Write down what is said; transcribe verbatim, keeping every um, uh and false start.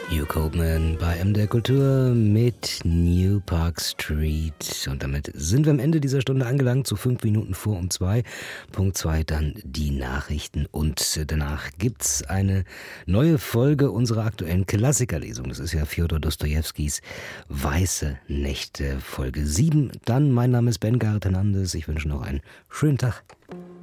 Hugh Copeman bei M D R Kultur mit New Park Street. Und damit sind wir am Ende dieser Stunde angelangt, so fünf Minuten vor um zwei. Punkt zwei, dann die Nachrichten. Und danach gibt's eine neue Folge unserer aktuellen Klassikerlesung. Das ist ja Fjodor Dostojewskis Weiße Nächte, Folge sieben. Dann, mein Name ist Ben Gareth Hernandez. Ich wünsche noch einen schönen Tag.